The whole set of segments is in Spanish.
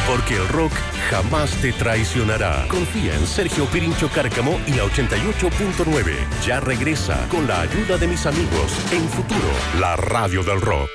Porque el rock jamás te traicionará. Confía en Sergio Pirincho Cárcamo y la 88.9. Ya regresa con la ayuda de mis amigos en Futuro, la radio del rock.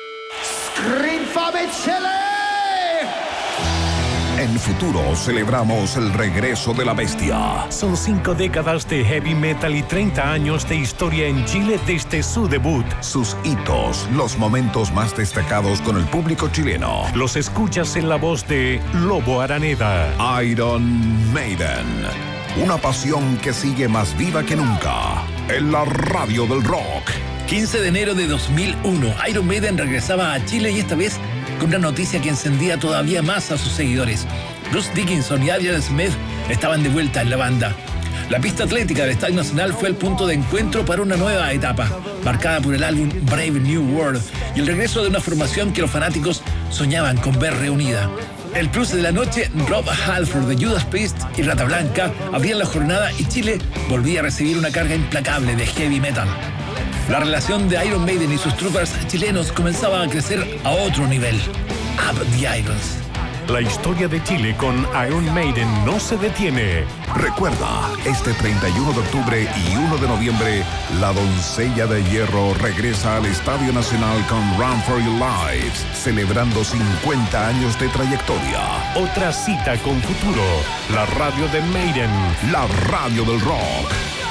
En Futuro celebramos el regreso de la bestia. Son 5 décadas de heavy metal y 30 años de historia en Chile desde su debut. Sus hitos, los momentos más destacados con el público chileno. Los escuchas en la voz de Lobo Araneda. Iron Maiden. Una pasión que sigue más viva que nunca. En la radio del rock. 15 de enero de 2001, Iron Maiden regresaba a Chile y esta vez con una noticia que encendía todavía más a sus seguidores. Bruce Dickinson y Adrian Smith estaban de vuelta en la banda. La pista atlética del Estadio Nacional fue el punto de encuentro para una nueva etapa, marcada por el álbum Brave New World y el regreso de una formación que los fanáticos soñaban con ver reunida. El plus de la noche, Rob Halford de Judas Priest y Rata Blanca abrían la jornada y Chile volvía a recibir una carga implacable de heavy metal. La relación de Iron Maiden y sus troopers chilenos comenzaba a crecer a otro nivel. Up the Irons. La historia de Chile con Iron Maiden no se detiene. Recuerda, este 31 de octubre y 1 de noviembre, la Doncella de Hierro regresa al Estadio Nacional con Run for Your Lives, celebrando 50 años de trayectoria. Otra cita con Futuro, la radio de Maiden, la radio del rock.